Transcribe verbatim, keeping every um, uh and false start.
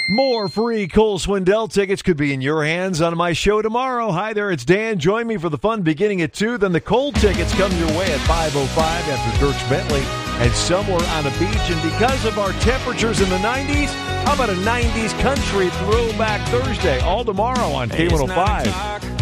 More free Cole Swindell tickets could be in your hands on my show tomorrow. Hi there, it's Dan. Join me for the fun beginning at two. Then the Cole tickets come your way at five oh five after Dierks Bentley and Somewhere on a Beach. And because of our temperatures in the nineties, how about a nineties country throwback Thursday? All tomorrow on K one oh five.